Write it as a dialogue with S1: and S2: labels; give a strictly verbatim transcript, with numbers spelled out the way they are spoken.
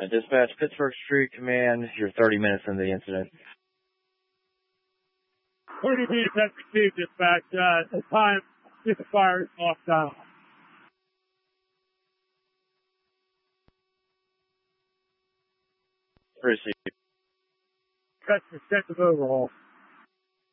S1: Uh, dispatch, Pittsburgh Street Command, you're thirty minutes into the incident.
S2: thirty minutes has received, dispatch. Uh, at time, get the fire off down.
S1: Received.
S2: That's extensive overhaul.